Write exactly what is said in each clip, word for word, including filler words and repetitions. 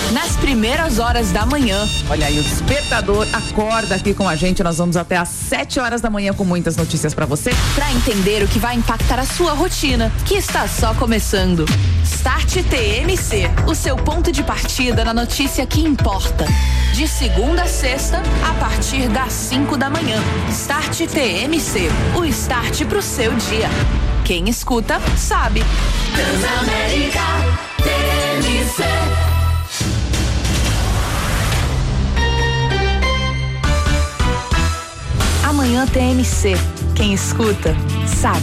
nas primeiras horas da manhã. Olha aí, o despertador acorda aqui com a gente. Nós vamos até às sete horas da manhã com muitas notícias pra você. Pra entender o que vai impactar a sua rotina, que está só começando. Start T M C, o seu ponto de partida na notícia que importa. De segunda a sexta, a partir das cinco da manhã. Start T M C, o start pro seu dia. Quem escuta, sabe. Transamérica T M C. Amanhã T M C. Quem escuta, sabe.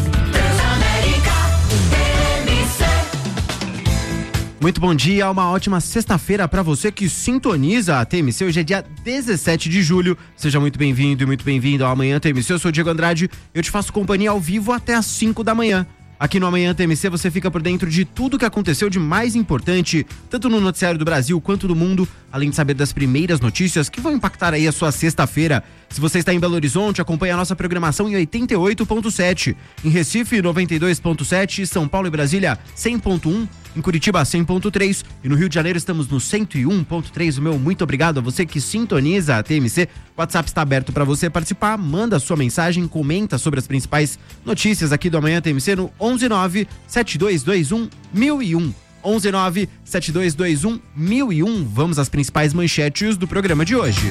Muito bom dia, uma ótima sexta-feira para você que sintoniza a T M C. Hoje é dia dezessete de julho. Seja muito bem-vindo e muito bem-vindo ao Amanhã T M C. Eu sou o Diego Andrade, eu te faço companhia ao vivo até às cinco da manhã. Aqui no Amanhã T M C você fica por dentro de tudo que aconteceu de mais importante, tanto no noticiário do Brasil quanto do mundo, além de saber das primeiras notícias que vão impactar aí a sua sexta-feira. Se você está em Belo Horizonte, acompanhe a nossa programação em oitenta e oito ponto sete, em Recife noventa e dois ponto sete, São Paulo e Brasília cem ponto um, em Curitiba cem ponto três e no Rio de Janeiro estamos no cento e um ponto três. O meu muito obrigado a você que sintoniza a T M C. O WhatsApp está aberto para você participar, manda a sua mensagem, comenta sobre as principais notícias aqui do Amanhã T M C no onze nove sete dois dois um mil e um. onze nove sete dois dois um mil e um. Vamos às principais manchetes do programa de hoje.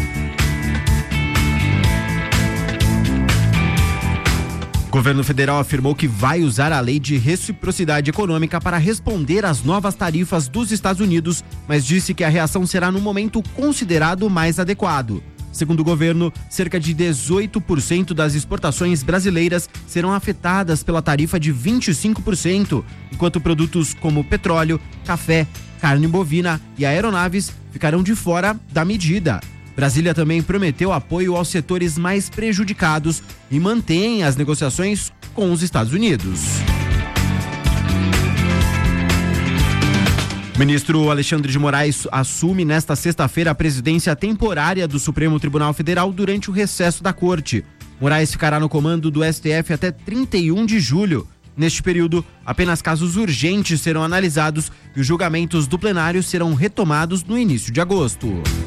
O governo federal afirmou que vai usar a lei de reciprocidade econômica para responder às novas tarifas dos Estados Unidos, mas disse que a reação será no momento considerado mais adequado. Segundo o governo, cerca de dezoito por cento das exportações brasileiras serão afetadas pela tarifa de vinte e cinco por cento, enquanto produtos como petróleo, café, carne bovina e aeronaves ficarão de fora da medida. Brasília também prometeu apoio aos setores mais prejudicados e mantém as negociações com os Estados Unidos. O ministro Alexandre de Moraes assume nesta sexta-feira a presidência temporária do Supremo Tribunal Federal durante o recesso da corte. Moraes ficará no comando do S T F até trinta e um de julho. Neste período, apenas casos urgentes serão analisados e os julgamentos do plenário serão retomados no início de agosto.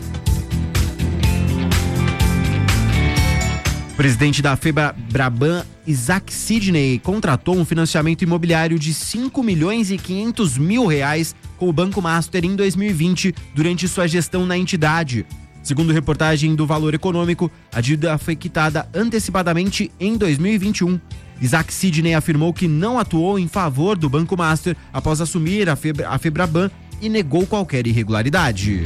O presidente da Febraban, Isaac Sidney, contratou um financiamento imobiliário de cinco milhões e quinhentos mil reais com o Banco Master em dois mil e vinte, durante sua gestão na entidade. Segundo reportagem do Valor Econômico, a dívida foi quitada antecipadamente em dois mil e vinte e um. Isaac Sidney afirmou que não atuou em favor do Banco Master após assumir a, Febra, a Febraban e negou qualquer irregularidade.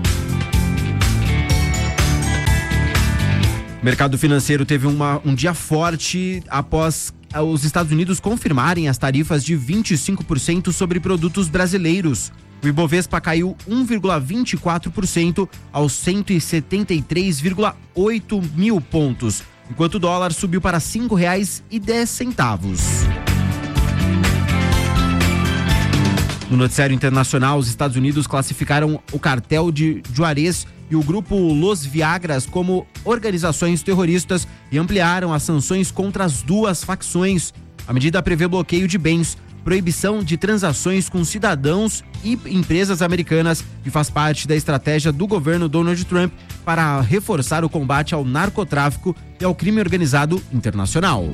O mercado financeiro teve uma, um dia forte após os Estados Unidos confirmarem as tarifas de vinte e cinco por cento sobre produtos brasileiros. O Ibovespa caiu um vírgula vinte e quatro por cento aos cento e setenta e três vírgula oito mil pontos, enquanto o dólar subiu para cinco reais e dez centavos. No noticiário internacional, os Estados Unidos classificaram o cartel de Juarez e o grupo Los Viagras como organizações terroristas e ampliaram as sanções contra as duas facções. A medida prevê bloqueio de bens, proibição de transações com cidadãos e empresas americanas e faz parte da estratégia do governo Donald Trump para reforçar o combate ao narcotráfico e ao crime organizado internacional.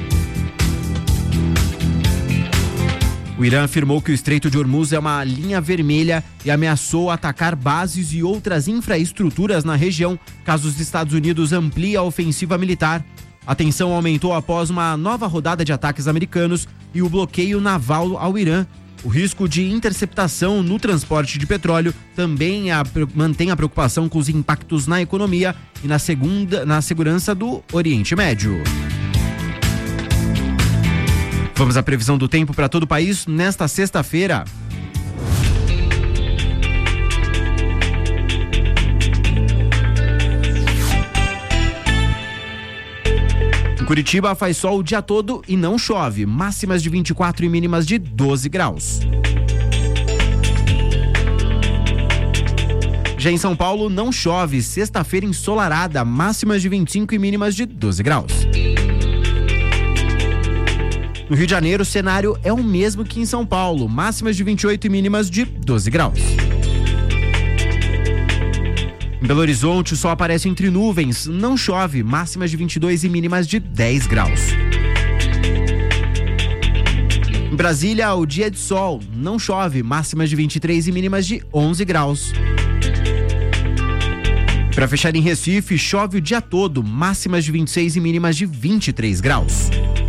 O Irã afirmou que o Estreito de Hormuz é uma linha vermelha e ameaçou atacar bases e outras infraestruturas na região caso os Estados Unidos ampliem a ofensiva militar. A tensão aumentou após uma nova rodada de ataques americanos e o bloqueio naval ao Irã. O risco de interceptação no transporte de petróleo também a, mantém a preocupação com os impactos na economia e na, segunda, na segurança do Oriente Médio. Vamos à previsão do tempo para todo o país nesta sexta-feira. Em Curitiba faz sol o dia todo e não chove, máximas de vinte e quatro e mínimas de doze graus. Já em São Paulo não chove, sexta-feira ensolarada, máximas de vinte e cinco e mínimas de doze graus. No Rio de Janeiro, o cenário é o mesmo que em São Paulo, máximas de vinte e oito e mínimas de doze graus. Em Belo Horizonte, o sol aparece entre nuvens, não chove, máximas de vinte e dois e mínimas de dez graus. Em Brasília, o dia é de sol, não chove, máximas de vinte e três e mínimas de onze graus. Para fechar em Recife, chove o dia todo, máximas de vinte e seis e mínimas de vinte e três graus.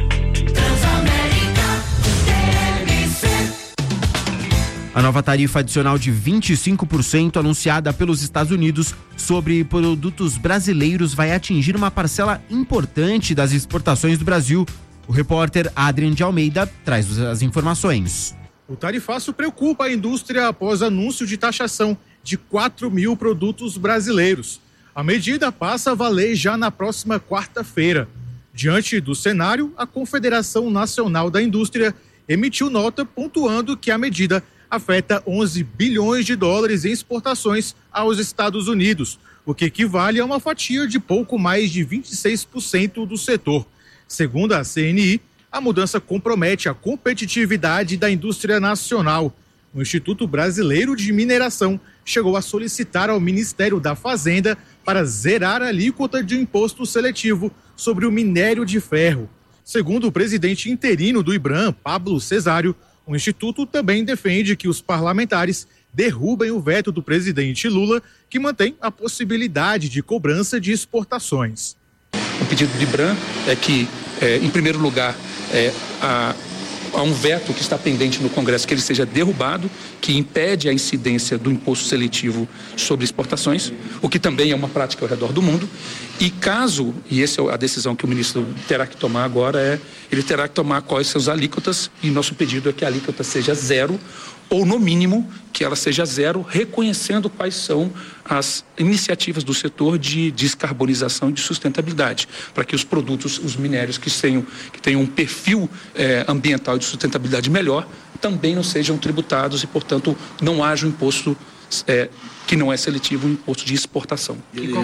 A nova tarifa adicional de vinte e cinco por cento anunciada pelos Estados Unidos sobre produtos brasileiros vai atingir uma parcela importante das exportações do Brasil. O repórter Adrian de Almeida traz as informações. O tarifaço preocupa a indústria após anúncio de taxação de quatro mil produtos brasileiros. A medida passa a valer já na próxima quarta-feira. Diante do cenário, a Confederação Nacional da Indústria emitiu nota pontuando que a medida afeta onze bilhões de dólares em exportações aos Estados Unidos, o que equivale a uma fatia de pouco mais de vinte e seis por cento do setor. Segundo a C N I, a mudança compromete a competitividade da indústria nacional. O Instituto Brasileiro de Mineração chegou a solicitar ao Ministério da Fazenda para zerar a alíquota de imposto seletivo sobre o minério de ferro. Segundo o presidente interino do IBRAM, Pablo Cesário, o Instituto também defende que os parlamentares derrubem o veto do presidente Lula, que mantém a possibilidade de cobrança de exportações. O pedido do IBRAM é que, é, em primeiro lugar, é, a, há um veto que está pendente no Congresso, que ele seja derrubado, que impede a incidência do imposto seletivo sobre exportações, o que também é uma prática ao redor do mundo. E caso, e essa é a decisão que o ministro terá que tomar agora, é ele terá que tomar quais são as alíquotas, e nosso pedido é que a alíquota seja zero, ou no mínimo que ela seja zero, reconhecendo quais são as iniciativas do setor de descarbonização e de sustentabilidade, para que os produtos, os minérios que tenham, que tenham um perfil eh, ambiental de sustentabilidade melhor, também não sejam tributados e, portanto, não haja um imposto eh, que não é seletivo, um imposto de exportação.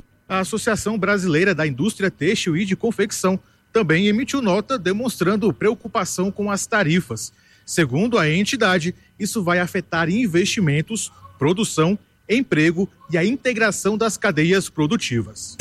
A Associação Brasileira da Indústria Têxtil e de Confecção também emitiu nota demonstrando preocupação com as tarifas. Segundo a entidade, isso vai afetar investimentos, produção, emprego e a integração das cadeias produtivas.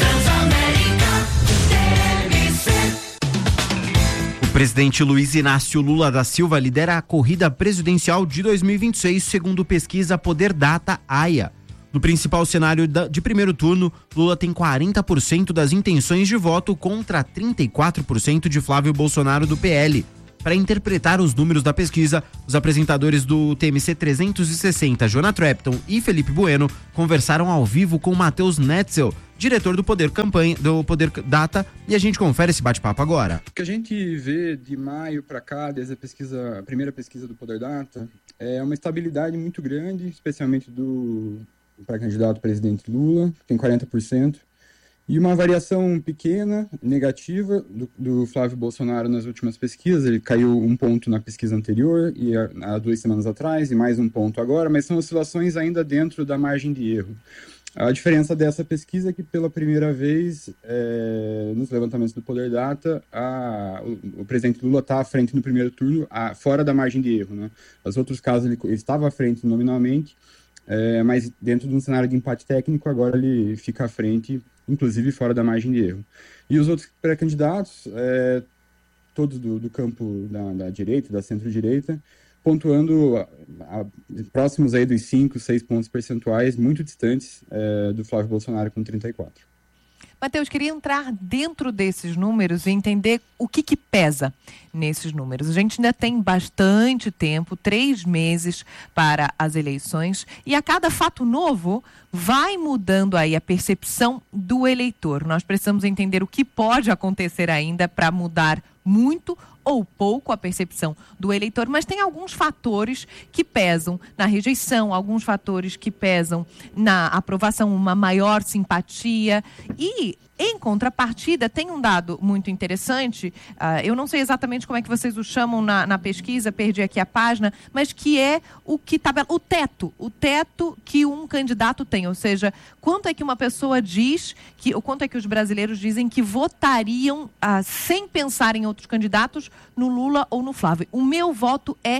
O presidente Luiz Inácio Lula da Silva lidera a corrida presidencial de dois mil e vinte e seis, segundo pesquisa Poder Data A I A. No principal cenário de primeiro turno, Lula tem quarenta por cento das intenções de voto contra trinta e quatro por cento de Flávio Bolsonaro do P L. Para interpretar os números da pesquisa, os apresentadores do T M C trezentos e sessenta, Jonah Trepton e Felipe Bueno, conversaram ao vivo com Matheus Netzel, diretor do Poder Campanha, do Poder Data, e a gente confere esse bate-papo agora. O que a gente vê de maio para cá, desde a pesquisa, a primeira pesquisa do Poder Data, é uma estabilidade muito grande, especialmente do pré-candidato presidente Lula, que tem quarenta por cento. E uma variação pequena, negativa, do, do Flávio Bolsonaro nas últimas pesquisas. Ele caiu um ponto na pesquisa anterior, e há duas semanas atrás, e mais um ponto agora, mas são oscilações ainda dentro da margem de erro. A diferença dessa pesquisa é que, pela primeira vez, é, nos levantamentos do Poder Data, a, o, o presidente Lula está à frente no primeiro turno, a, fora da margem de erro, né? Nos outros casos, ele, ele estava à frente nominalmente, é, mas dentro de um cenário de empate técnico, agora ele fica à frente, inclusive fora da margem de erro. E os outros pré-candidatos, é, todos do, do campo da, da direita, da centro-direita, pontuando a, a, próximos aí dos cinco, seis pontos percentuais, muito distantes é, do Flávio Bolsonaro com trinta e quatro. Matheus, queria entrar dentro desses números e entender o que que pesa nesses números. A gente ainda tem bastante tempo, três meses para as eleições, e a cada fato novo vai mudando aí a percepção do eleitor. Nós precisamos entender o que pode acontecer ainda para mudar muito ou pouco a percepção do eleitor, mas tem alguns fatores que pesam na rejeição, alguns fatores que pesam na aprovação, uma maior simpatia. E, em contrapartida, tem um dado muito interessante, uh, eu não sei exatamente como é que vocês o chamam na, na pesquisa, perdi aqui a página, mas que é o que tabela, o teto, o teto que um candidato tem, ou seja, quanto é que uma pessoa diz, que, ou quanto é que os brasileiros dizem que votariam uh, sem pensar em outros candidatos, no Lula ou no Flávio. O meu voto é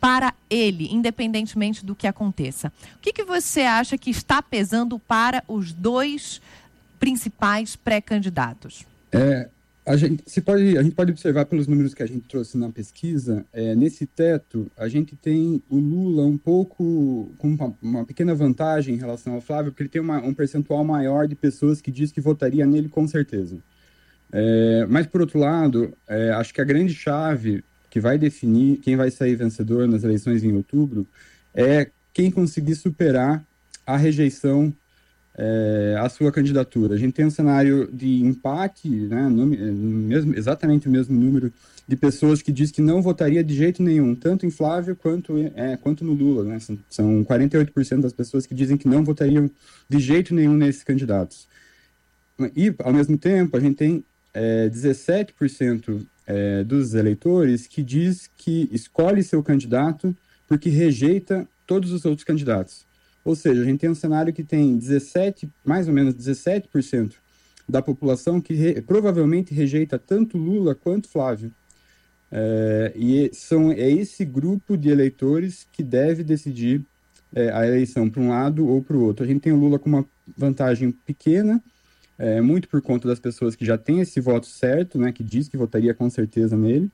para ele, independentemente do que aconteça. O que, que você acha que está pesando para os dois principais pré-candidatos? É, a, gente, se pode, a gente pode observar pelos números que a gente trouxe na pesquisa, é, nesse teto, a gente tem o Lula um pouco com uma, uma pequena vantagem em relação ao Flávio, porque ele tem uma, um percentual maior de pessoas que diz que votaria nele com certeza. É, mas, por outro lado, é, acho que a grande chave que vai definir quem vai sair vencedor nas eleições em outubro é quem conseguir superar a rejeição é, à sua candidatura. A gente tem um cenário de empate, né, no, mesmo, exatamente o mesmo número de pessoas que diz que não votaria de jeito nenhum, tanto em Flávio quanto, é, quanto no Lula. Né? São, são quarenta e oito por cento das pessoas que dizem que não votariam de jeito nenhum nesses candidatos. E, ao mesmo tempo, a gente tem é, dezessete por cento É, dos eleitores que diz que escolhe seu candidato porque rejeita todos os outros candidatos. Ou seja, a gente tem um cenário que tem dezessete, mais ou menos dezessete por cento da população que re, provavelmente rejeita tanto Lula quanto Flávio. É, e são, é esse grupo de eleitores que deve decidir é, a eleição para um lado ou para o outro. A gente tem o Lula com uma vantagem pequena, É, muito por conta das pessoas que já têm esse voto certo, né, que diz que votaria com certeza nele.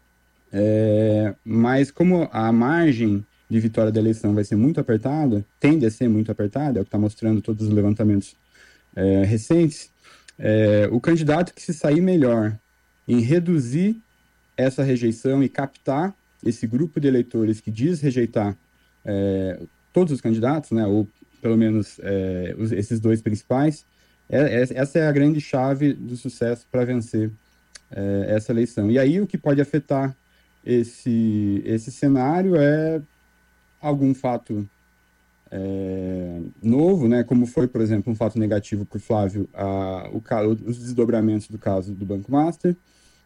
É, mas como a margem de vitória da eleição vai ser muito apertada, tende a ser muito apertada, é o que está mostrando todos os levantamentos é, recentes, é, o candidato que se sair melhor em reduzir essa rejeição e captar esse grupo de eleitores que diz rejeitar é, todos os candidatos, né, ou pelo menos é, os, esses dois principais, essa é a grande chave do sucesso para vencer é, essa eleição. E aí o que pode afetar esse, esse cenário é algum fato é, novo, né? Como foi, por exemplo, um fato negativo para o Flávio, a, o, os desdobramentos do caso do Banco Master.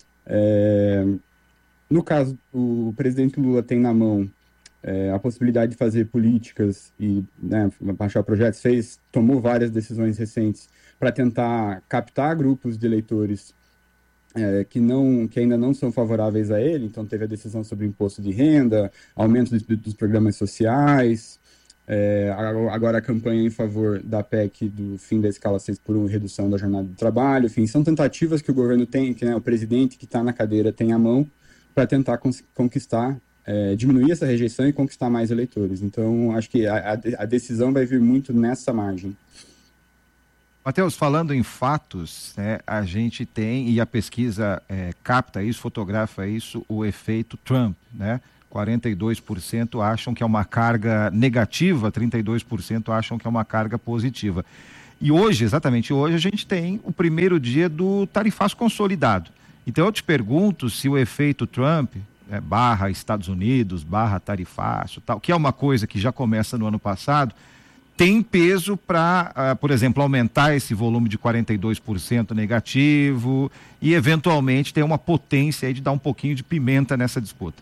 É, no caso, o presidente Lula tem na mão É, a possibilidade de fazer políticas e, né, baixar projetos, fez, tomou várias decisões recentes para tentar captar grupos de eleitores é, que, não, que ainda não são favoráveis a ele. Então teve a decisão sobre imposto de renda, aumento dos, dos programas sociais, é, agora a campanha em favor da P E C do fim da escala seis por um e redução da jornada de trabalho. Enfim, são tentativas que o governo tem, que, né, o presidente que está na cadeira tem à mão para tentar conquistar É, diminuir essa rejeição e conquistar mais eleitores. Então, acho que a, a decisão vai vir muito nessa margem. Matheus, falando em fatos, né, a gente tem, e a pesquisa é, capta isso, fotografa isso, o efeito Trump, né? quarenta e dois por cento acham que é uma carga negativa, trinta e dois por cento acham que é uma carga positiva. E hoje, exatamente hoje, a gente tem o primeiro dia do tarifaço consolidado. Então, eu te pergunto se o efeito Trump... É, barra Estados Unidos, barra tarifaço, tal, que é uma coisa que já começa no ano passado, tem peso para, uh, por exemplo, aumentar esse volume de quarenta e dois por cento negativo e, eventualmente, ter uma potência aí de dar um pouquinho de pimenta nessa disputa.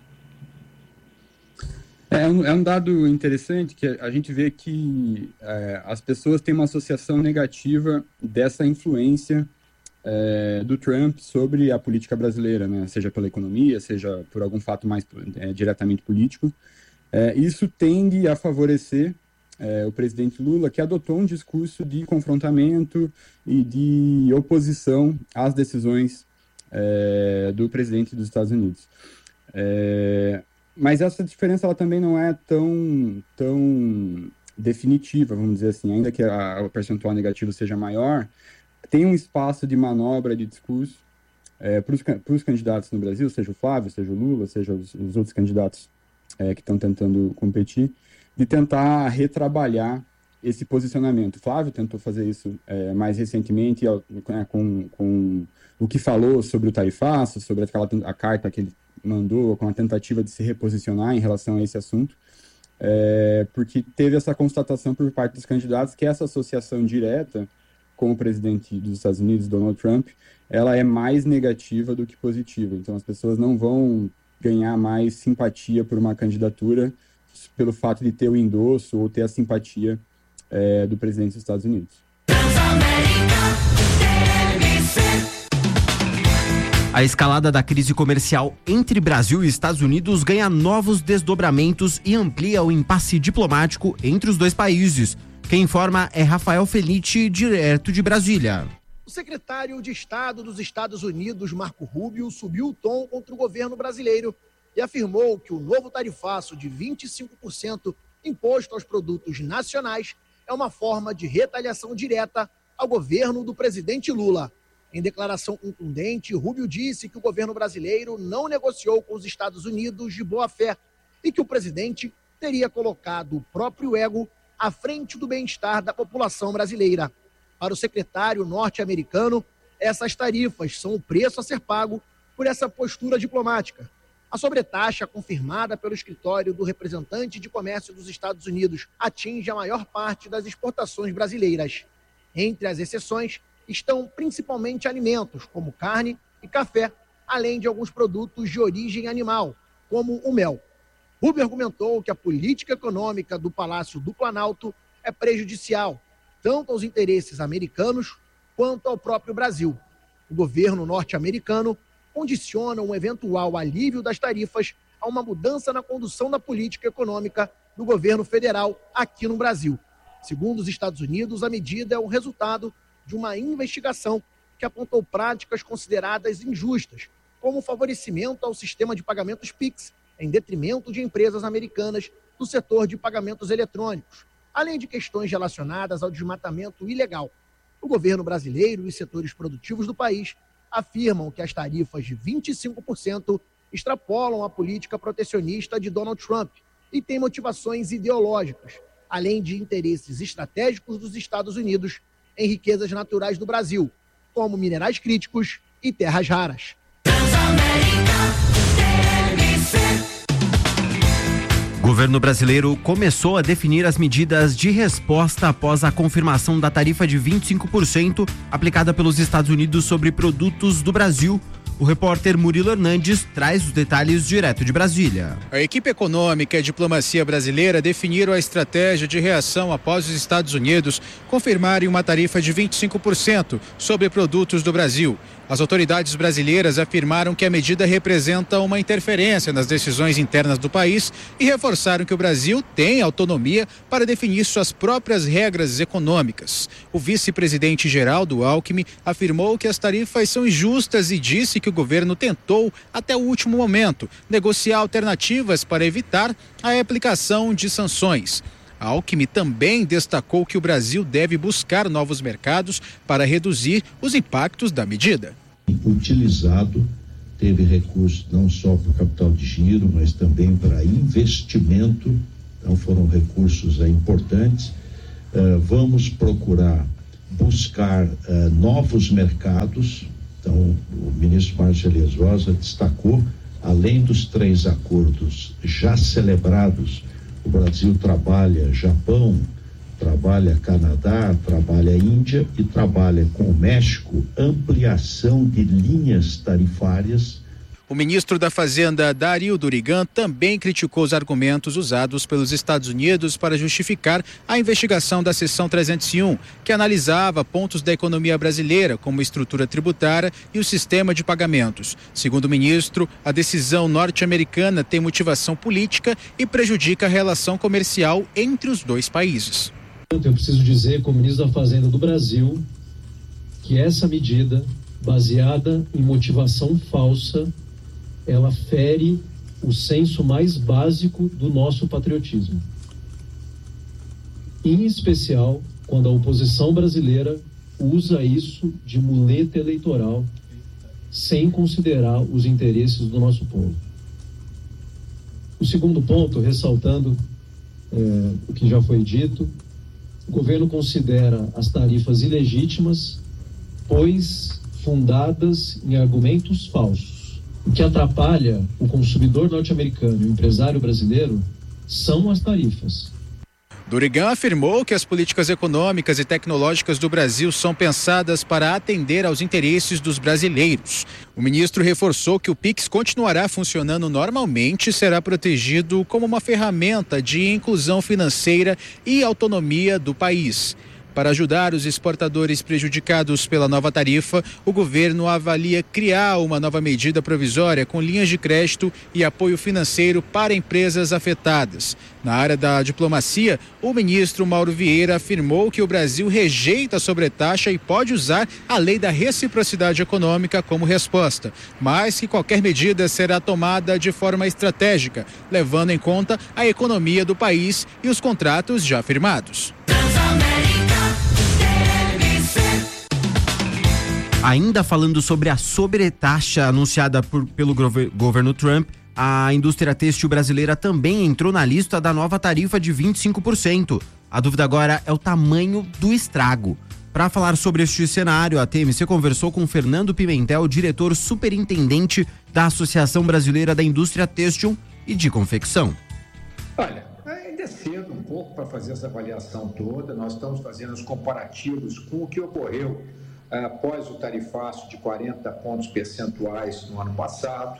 É um, é um dado interessante que a gente vê que é, as pessoas têm uma associação negativa dessa influência É, do Trump sobre a política brasileira, né? Seja pela economia, seja por algum fato mais é, diretamente político. É, isso tende a favorecer é, o presidente Lula, que adotou um discurso de confrontamento e de oposição às decisões é, do presidente dos Estados Unidos. É, mas essa diferença ela também não é tão, tão definitiva, vamos dizer assim, ainda que a, a percentual negativo seja maior, tem um espaço de manobra de discurso é, para os candidatos no Brasil, seja o Flávio, seja o Lula, seja os, os outros candidatos é, que estão tentando competir, de tentar retrabalhar esse posicionamento. O Flávio tentou fazer isso é, mais recentemente é, com, com o que falou sobre o tarifaço, sobre aquela, a carta que ele mandou, com a tentativa de se reposicionar em relação a esse assunto, é, porque teve essa constatação por parte dos candidatos que essa associação direta com o presidente dos Estados Unidos, Donald Trump, ela é mais negativa do que positiva. Então, as pessoas não vão ganhar mais simpatia por uma candidatura pelo fato de ter o endosso ou ter a simpatia é, do presidente dos Estados Unidos. A escalada da crise comercial entre Brasil e Estados Unidos ganha novos desdobramentos e amplia o impasse diplomático entre os dois países. Quem informa é Rafael Felice, direto de Brasília. O secretário de Estado dos Estados Unidos, Marco Rubio, subiu o tom contra o governo brasileiro e afirmou que o novo tarifaço de vinte e cinco por cento imposto aos produtos nacionais é uma forma de retaliação direta ao governo do presidente Lula. Em declaração contundente, Rubio disse que o governo brasileiro não negociou com os Estados Unidos de boa fé e que o presidente teria colocado o próprio ego à frente do bem-estar da população brasileira. Para o secretário norte-americano, essas tarifas são o preço a ser pago por essa postura diplomática. A sobretaxa, confirmada pelo escritório do representante de comércio dos Estados Unidos, atinge a maior parte das exportações brasileiras. Entre as exceções estão principalmente alimentos, como carne e café, além de alguns produtos de origem animal, como o mel. Rubio argumentou que a política econômica do Palácio do Planalto é prejudicial, tanto aos interesses americanos quanto ao próprio Brasil. O governo norte-americano condiciona um eventual alívio das tarifas a uma mudança na condução da política econômica do governo federal aqui no Brasil. Segundo os Estados Unidos, a medida é o resultado de uma investigação que apontou práticas consideradas injustas, como o favorecimento ao sistema de pagamentos Pix, em detrimento de empresas americanas do setor de pagamentos eletrônicos, além de questões relacionadas ao desmatamento ilegal. O governo brasileiro e os setores produtivos do país afirmam que as tarifas de vinte e cinco por cento extrapolam a política protecionista de Donald Trump e têm motivações ideológicas, além de interesses estratégicos dos Estados Unidos em riquezas naturais do Brasil, como minerais críticos e terras raras. O governo brasileiro começou a definir as medidas de resposta após a confirmação da tarifa de vinte e cinco por cento aplicada pelos Estados Unidos sobre produtos do Brasil. O repórter Murilo Hernandes traz os detalhes direto de Brasília. A equipe econômica e a diplomacia brasileira definiram a estratégia de reação após os Estados Unidos confirmarem uma tarifa de vinte e cinco por cento sobre produtos do Brasil. As autoridades brasileiras afirmaram que a medida representa uma interferência nas decisões internas do país e reforçaram que o Brasil tem autonomia para definir suas próprias regras econômicas. O vice-presidente Geraldo Alckmin afirmou que as tarifas são injustas e disse que o governo tentou, até o último momento, negociar alternativas para evitar a aplicação de sanções. Alckmin também destacou que o Brasil deve buscar novos mercados para reduzir os impactos da medida. Utilizado, teve recursos não só para o capital de giro, mas também para investimento, então foram recursos é, importantes. Uh, vamos procurar buscar uh, novos mercados, então o ministro Márcio Elias Rosa destacou, além dos três acordos já celebrados, o Brasil trabalha Japão, trabalha Canadá, trabalha Índia e trabalha com o México ampliação de linhas tarifárias. O ministro da Fazenda, Dario Durigan, também criticou os argumentos usados pelos Estados Unidos para justificar a investigação da seção trezentos e um, que analisava pontos da economia brasileira, como estrutura tributária e o sistema de pagamentos. Segundo o ministro, a decisão norte-americana tem motivação política e prejudica a relação comercial entre os dois países. Eu preciso dizer, como ministro da Fazenda do Brasil, que essa medida, baseada em motivação falsa, ela fere o senso mais básico do nosso patriotismo. Em especial, quando a oposição brasileira usa isso de muleta eleitoral, sem considerar os interesses do nosso povo. O segundo ponto, ressaltando é, o que já foi dito, o governo considera as tarifas ilegítimas, pois fundadas em argumentos falsos. O que atrapalha o consumidor norte-americano e o empresário brasileiro são as tarifas. Durigan afirmou que as políticas econômicas e tecnológicas do Brasil são pensadas para atender aos interesses dos brasileiros. O ministro reforçou que o Pix continuará funcionando normalmente e será protegido como uma ferramenta de inclusão financeira e autonomia do país. Para ajudar os exportadores prejudicados pela nova tarifa, o governo avalia criar uma nova medida provisória com linhas de crédito e apoio financeiro para empresas afetadas. Na área da diplomacia, o ministro Mauro Vieira afirmou que o Brasil rejeita a sobretaxa e pode usar a lei da reciprocidade econômica como resposta, mas que qualquer medida será tomada de forma estratégica, levando em conta a economia do país e os contratos já firmados. Ainda falando sobre a sobretaxa anunciada por, pelo gover- governo Trump, a indústria têxtil brasileira também entrou na lista da nova tarifa de vinte e cinco por cento. A dúvida agora é o tamanho do estrago. Para falar sobre este cenário, a T M C conversou com Fernando Pimentel, diretor superintendente da Associação Brasileira da Indústria Têxtil e de Confecção. Olha, ainda é cedo um pouco para fazer essa avaliação toda. Nós estamos fazendo os comparativos com o que ocorreu uh, após o tarifaço de quarenta pontos percentuais no ano passado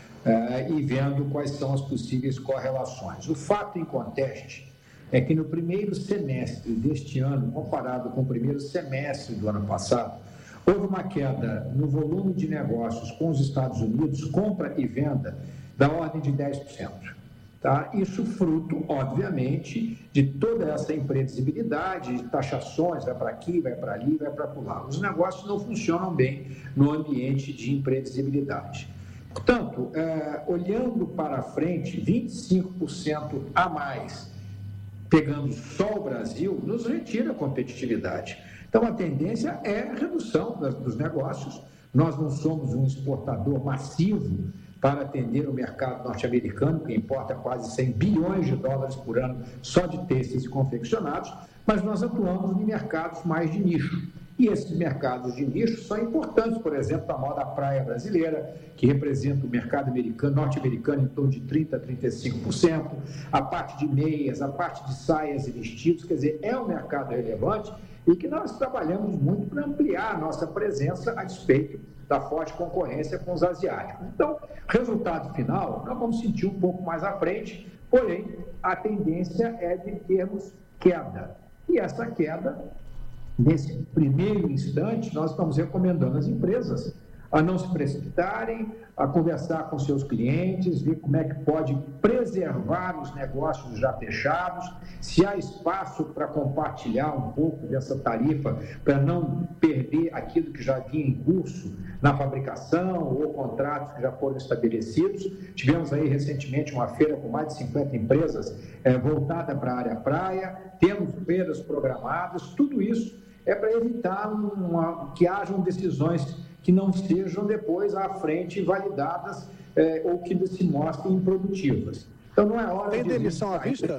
uh, e vendo quais são as possíveis correlações. O fato em conteste é que no primeiro semestre deste ano, comparado com o primeiro semestre do ano passado, houve uma queda no volume de negócios com os Estados Unidos, compra e venda, da ordem de dez por cento. Tá? Isso fruto, obviamente, de toda essa imprevisibilidade, de taxações, vai para aqui, vai para ali, vai para lá. Os negócios não funcionam bem no ambiente de imprevisibilidade. Portanto, é, olhando para frente, vinte e cinco por cento a mais, pegando só o Brasil, nos retira a competitividade. Então, a tendência é a redução das, dos negócios. Nós não somos um exportador massivo para atender o mercado norte-americano, que importa quase cem bilhões de dólares por ano só de têxteis e confeccionados, mas nós atuamos em mercados mais de nicho. E esses mercados de nicho são importantes, por exemplo, a moda praia brasileira, que representa o mercado americano, norte-americano em torno de trinta por cento, trinta e cinco por cento, a parte de meias, a parte de saias e vestidos, quer dizer, é um mercado relevante e que nós trabalhamos muito para ampliar a nossa presença a despeito da forte concorrência com os asiáticos. Então, resultado final, nós vamos sentir um pouco mais à frente, porém, a tendência é de termos queda. E essa queda, nesse primeiro instante, nós estamos recomendando às empresas a não se precipitarem, a conversar com seus clientes, ver como é que pode preservar os negócios já fechados, se há espaço para compartilhar um pouco dessa tarifa, para não perder aquilo que já vinha em curso na fabricação ou contratos que já foram estabelecidos. Tivemos aí recentemente uma feira com mais de cinquenta empresas eh, voltada para a área praia, temos feiras programadas, tudo isso é para evitar uma, que hajam decisões que não sejam depois à frente validadas eh, ou que se mostrem improdutivas. Então não é hora Tem de... Tem demissão à vista?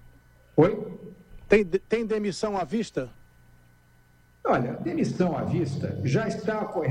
Oi? Tem, tem demissão à vista? Olha, demissão à vista já está ocorrendo.